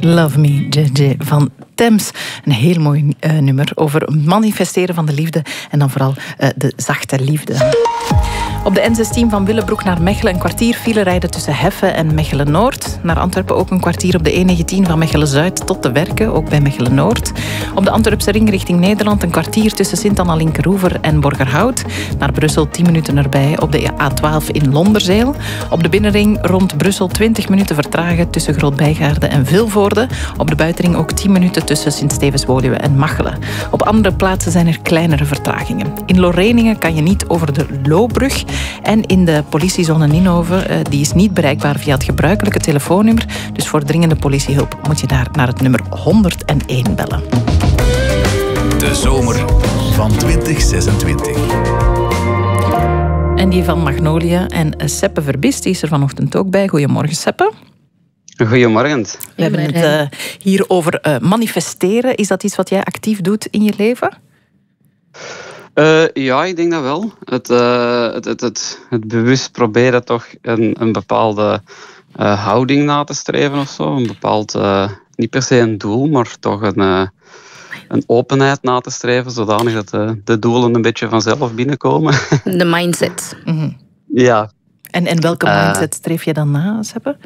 Love Me, JJ van Thames. Een heel mooi nummer over manifesteren van de liefde en dan vooral de zachte liefde. Op de N16 van Willebroek naar Mechelen een kwartier file rijden tussen Heffen en Mechelen-Noord. Naar Antwerpen ook een kwartier op de E19 van Mechelen-Zuid tot de Werken, ook bij Mechelen-Noord. Op de Antwerpse ring richting Nederland een kwartier tussen Sint-Anna-Linkeroever en Borgerhout. Naar Brussel 10 minuten erbij op de A12 in Londerzeel. Op de binnenring rond Brussel 20 minuten vertragen tussen Groot-Bijgaarde en Vilvoorde. Op de buitenring ook 10 minuten tussen Sint-Stevens-Woluwe en Machelen. Op andere plaatsen zijn er kleinere vertragingen. In Loreningen kan je niet over de Loobrug. En in de politiezone Ninove, die is niet bereikbaar via het gebruikelijke telefoonnummer. Dus voor dringende politiehulp moet je daar naar het nummer 101 bellen. De zomer van 2026. En die van Magnolia en Seppe Verbist, die is er vanochtend ook bij. Goedemorgen, Seppe. Goedemorgen. We hebben het hier over manifesteren. Is dat iets wat jij actief doet in je leven? Ja, ik denk dat wel. Het bewust proberen toch een bepaalde houding na te streven of zo. Een bepaald, niet per se een doel, maar toch een openheid na te streven, zodanig dat de doelen een beetje vanzelf binnenkomen. De mindset. Mm-hmm. Ja. En welke mindset streef je dan na, Seppe?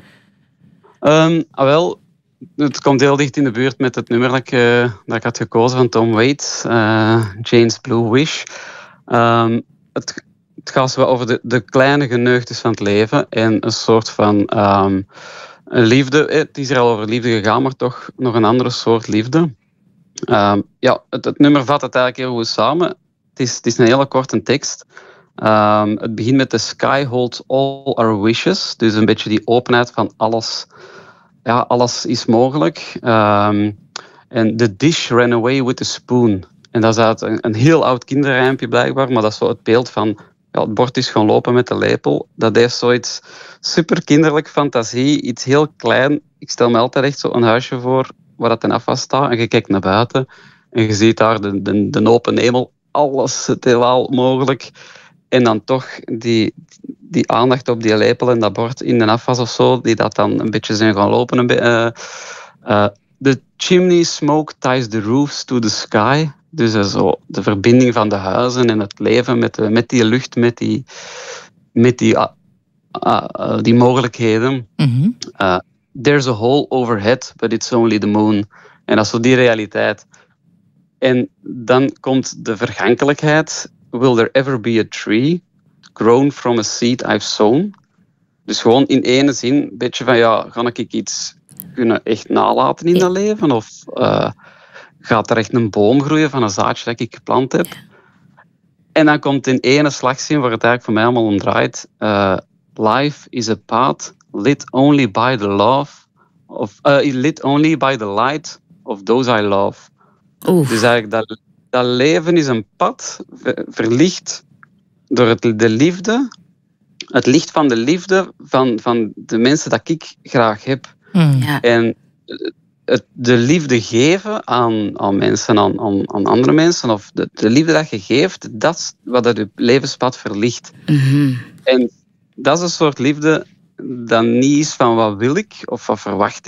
Wel, het komt heel dicht in de buurt met het nummer dat ik had gekozen van Tom Waits, Jane's Blue Wish. Het gaat zo over de kleine geneugtes van het leven en een soort van liefde. Het is er al over liefde gegaan, maar toch nog een andere soort liefde. Het nummer vat het eigenlijk heel goed samen. Het is een hele korte tekst. Het begint met The sky holds all our wishes. Dus een beetje die openheid van alles. Ja, alles is mogelijk. En the dish ran away with the spoon. En dat is uit een heel oud kinderrijmpje blijkbaar, maar dat is zo het beeld van het bord is gaan lopen met de lepel. Dat heeft zoiets super kinderlijk fantasie, iets heel klein. Ik stel me altijd echt zo een huisje voor waar dat ten afwas staat en je kijkt naar buiten en je ziet daar de open hemel, alles, het heelal mogelijk. En dan toch die aandacht op die lepel en dat bord in de afwas of zo, die dat dan een beetje zijn gaan lopen. The chimney smoke ties the roofs to the sky. Dus zo de verbinding van de huizen en het leven met die lucht, met die mogelijkheden. Mm-hmm. There's a hole overhead, but it's only the moon. En dat is zo die realiteit. En dan komt de vergankelijkheid. Will there ever be a tree grown from a seed I've sown? Dus gewoon in ene zin, een beetje van ga ik iets kunnen echt nalaten in dat leven? Of gaat er echt een boom groeien van een zaadje dat ik geplant heb? En dan komt in ene slagzin waar het eigenlijk voor mij allemaal om draait. Life is a path lit only by the lit only by the light of those I love. Oef. Dus eigenlijk dat leven is een pad, verlicht door de liefde, het licht van de liefde van de mensen dat ik graag heb. Ja. En de liefde geven aan mensen, aan andere mensen, of de liefde dat je geeft, dat is wat je levenspad verlicht. Mm-hmm. En dat is een soort liefde dat niet is van wat wil ik of wat verwacht